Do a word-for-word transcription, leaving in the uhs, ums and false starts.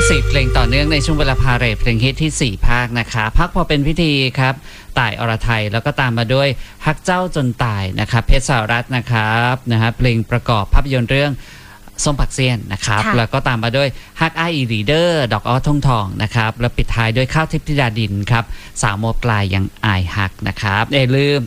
สี่เพลงต่อเนื่องในช่วงเวลาพาเรทเพลงฮิตที่สี่ภาคนะคะพักพอเป็นพิธีครับต่ายอรไทยแล้วก็ตามมาด้วยฮักเจ้าจนตายนะครับเพชรสารัตน์นะครับนะฮะเพลงประกอบภาพยนตร์เรื่องส้มผักเสี้ยนนะครับแล้วก็ตามมาด้วยฮักไออีรีเดอร์ดอกอ้อทุ่งทองนะครับแล้วปิดท้ายด้วยข้าวทิพย์ธิดาดินครับสาวโมปลายยังอายฮักนะครับอย่าลืม